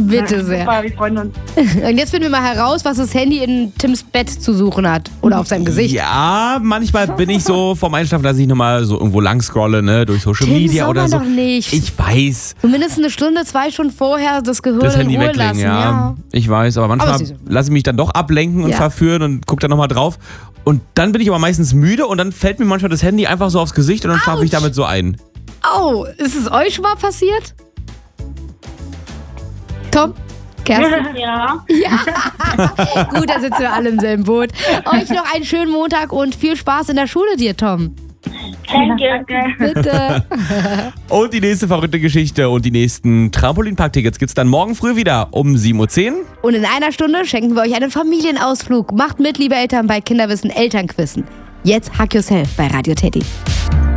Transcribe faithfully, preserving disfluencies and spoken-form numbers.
Bitte sehr. Super, wir freuen uns. Und jetzt finden wir mal heraus, was das Handy in Tims Bett zu suchen hat. Oder auf seinem Gesicht. Ja, manchmal bin ich so vorm Einschlafen, dass ich nochmal so irgendwo lang scrolle, ne, durch Social Tim, Media soll oder man so. doch nicht. Ich weiß. Zumindest eine Stunde, zwei Stunden vorher das Gehirn Das in Handy Ruhe weglegen, lassen. ja. Ja. Ich weiß, aber manchmal Aber sie- lasse ich mich dann doch ablenken und Ja. verführen und gucke dann nochmal drauf. Und dann bin ich aber meistens müde und dann fällt mir manchmal das Handy einfach so aufs Gesicht und dann schlafe ich damit so ein. Oh, ist es euch schon mal passiert? Tom? Kerstin? Ja. Gut, da sitzen wir alle im selben Boot. Euch noch einen schönen Montag und viel Spaß in der Schule dir, Tom. Danke. Bitte. Und die nächste verrückte Geschichte und die nächsten Trampolinparktickets gibt's dann morgen früh wieder um sieben Uhr zehn. Und in einer Stunde schenken wir euch einen Familienausflug. Macht mit, liebe Eltern, bei Kinderwissen Elternquissen. Jetzt Hack Yourself bei Radio Teddy.